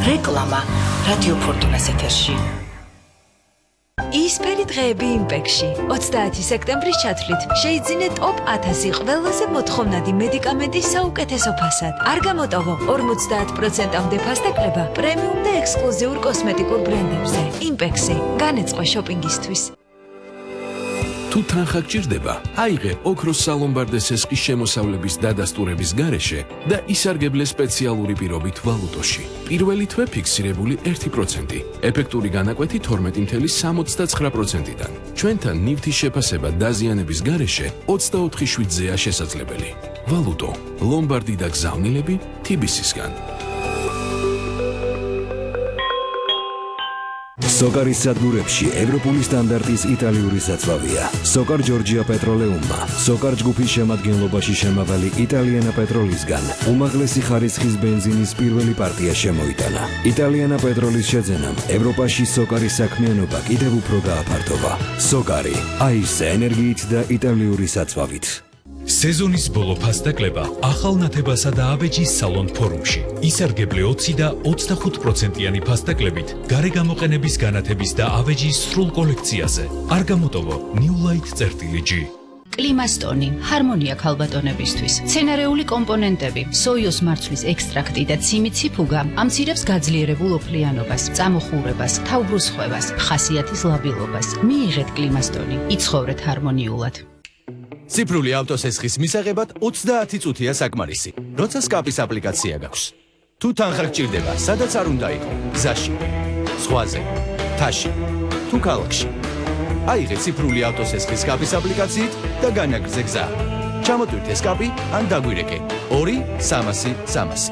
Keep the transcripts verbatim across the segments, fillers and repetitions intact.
რეკლამა რადიო ფორტუნას ეთერში. ისფერი დღეები იმპექსში. ოცდაათი სექტემბრის ჩათვლით შეიძინე ტოპ ათასი ყველაზე მოთხოვნადი მედიკამენტის საუკეთესო ფასად. არ გამოტოვო ორმოცდაათ პროცენტამდე ფასდაკლება პრემიუმ და ექსკლუზიურ კოსმეტიკურ ბრენდებზე. იმპექსი განეწყვე შოპინგისთვის. თუ თანხა გჭირდება, აიღე ოქროს სალომბარდე სესხის შემოსავლების დადასტურების გარეშე და ისარგებლე სპეციალური პირობით ვალუტოში. პირველი თვე ფიქსირებული ერთი პროცენტი, ეფექტური განაკვეთი თორმეტი წუთი სამოცდაცხრა პროცენტიდან. ჩვენთან ნივთის შეფასება დაზიანების გარეშე ოცდაოთხი შვიდზეა შესაძლებელი. ვალუტო, ლომბარდი და გზავნილები თი ბი სისგან. სოკარის სადგურებში ევროპული სტანდარტის იტალიური საწვავია. სოკარ ჯორჯია პეტროლეუმმა, სოკარ ჯგუფის შემადგენლობაში შემავალი იტალიანა პეტროლისგან უმაღლესი ხარისხის ბენზინის პირველი პარტია შემოიტანა. იტალიანა პეტროლის შეძენამ ევროპაში სოკარის საქმიანობა კიდევ უფრო გააფართოვა. სოკარი, აირზე ენერგიით და იტალიური საწვავით. სეზონის ბოლო ფასდაკლება ახალ ნათებასა და აბეჯის სალონ ფორუმში. ისარგებლე ოცი და ოცდახუთ პროცენტიანი ფასდაკლებით გარეგამოყენების განათების და აბეჯის სრულ კოლექციაზე. არ გამოტოვო New Light წერტილი G. კლიმასტონი, ჰარმონია ქალბატონებისთვის. მცენარეული კომპონენტები, სოიოს მარცვლის ექსტრაქტი და ციმიციფუგა ამცირებს გაძლიერებულ ოფლიანობას, წამოხურებას, თავბრუსხვევას, ხასიათის ლაბილობას. მიიღეთ კლიმასტონი, იცხოვრეთ ჰარმონიულად. ციფრული ავტოსესხის მისაღებად ოცდაათი წუთია საკმარისი, როცა სკაპის აპლიკაცია გაქვს. თუ თანხა გჭირდება, სადაც არ უნდა იყო, გზაში, ზღვაზე, მთაში, თუ ქალაქში. აიღე ციფრული ავტოსესხის სკაპის აპლიკაციით და განაგრძე გზა. ჩამოტვირთე სკაპი ან დაგვირეკე ორი სამასი სამასი.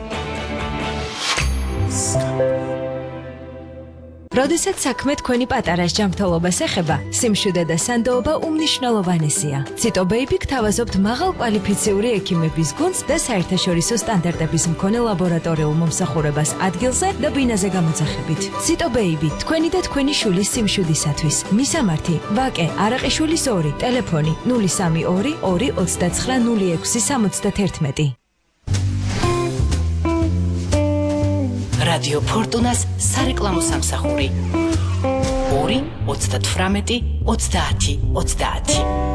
როდესაც საქმე თქვენი პატარას ჯანმრთელობას ეხება, სიმშვიდე და სანდოობა უმნიშვნელოვანესია. ციტო ბეიბი გთავაზობთ მაღალ კვალიფიციური ექიმების გუნდს და საერთაშორისო სტანდარტების მქონე ლაბორატორიულ მომსახურებას ადგილზე და ბინაზე გამოძახებით. ციტო ბეიბი, თქვენი და თქვენი შვილის სიმშვიდისათვის. მისამართი: ვაკე არაყიშვილის ორი, ტელეფონი ნული სამი ორი ორი ოცდაცხრა ნული ექვსი სამოცდაათი. რადიო ფორტუნას სარეკლამო სამსახური ორი ოცდათვრამეტი ოცდაათი ოცდაათი.